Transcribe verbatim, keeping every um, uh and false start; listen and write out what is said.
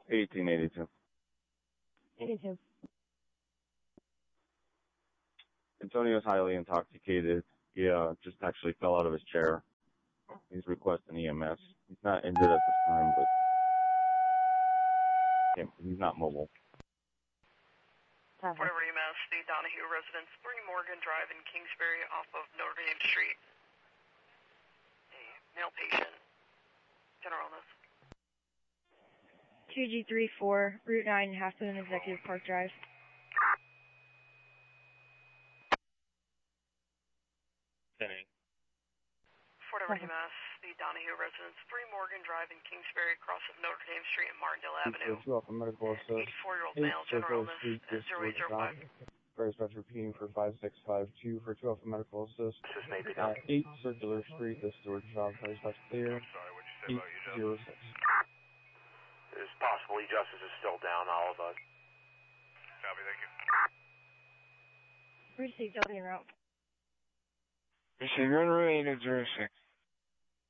eighteen eighty-two. eighty-two. Antonio's highly intoxicated. He uh, just actually fell out of his chair. He's requesting E M S. He's not injured at this time, but yeah, he's not mobile. Whatever E M S, the Donahue residence, three Morgan Drive in Kingsbury off of Notre Dame Street. A male patient. General illness. two G three four, Route nine, Half Moon Executive Park Drive. Whatever E M S, the Donahue residence, three Morgan Drive in Kingsbury, cross of Notre Dame Street and Martindale Avenue. two Alpha Medical Assist. eighty-four-year-old male, general illness, zero eight zero five. Very much repeating for five six five two for two Alpha Medical Assist. This may be At eight Circular Street, the Stewart job, very much clear. eight zero six. It's possible E-Justice is still down, all of us. Copy, thank you. Receive, W route. Receive runway eight zero six.